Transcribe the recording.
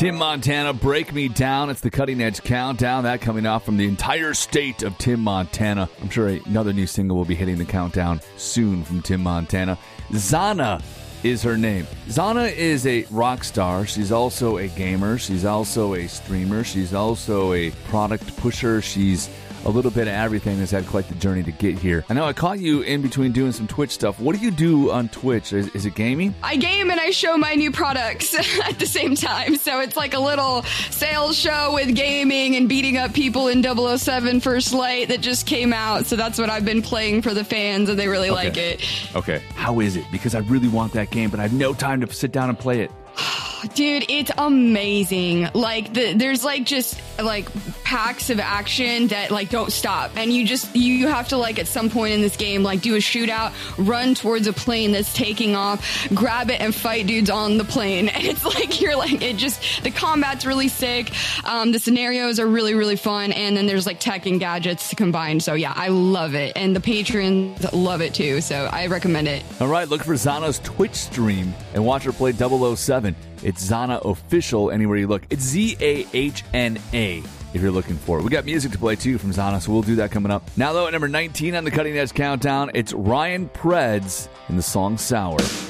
Tim Montana, Break Me Down. It's the Cutting Edge Countdown. That coming off from the entire state of Tim Montana. I'm sure another new single will be hitting the countdown soon from Tim Montana. Zana is her name. Zana is a rock star. She's also a gamer. She's also a streamer. She's also a product pusher. She's a little bit of everything. Has had quite the journey to get here. I know I caught you in between doing some Twitch stuff. What do you do on Twitch? Is it gaming? I game and I show my new products at the same time. So it's like a little sales show with gaming and beating up people in 007 First Light that just came out. So that's what I've been playing for the fans, and they really like it. Okay. How is it? Because I really want that game, but I have no time to sit down and play it. Dude, it's amazing. Like there's like just like packs of action that like don't stop, and you have to like at some point in this game like do a shootout, run towards a plane that's taking off, grab it and fight dudes on the plane. And it's like you're like the combat's really sick. The scenarios are really, really fun, and then there's like tech and gadgets combined. So yeah, I love it, and the patrons love it too. So I recommend it. All right, look for Zana's Twitch stream and watch her play 007. It's Zana Official anywhere you look. It's Zahna if you're looking for it. We got music to play too from Zana, so we'll do that coming up. Now though, at number 19 on the Cutting Edge Countdown, it's Ryan Preds in the song Sour.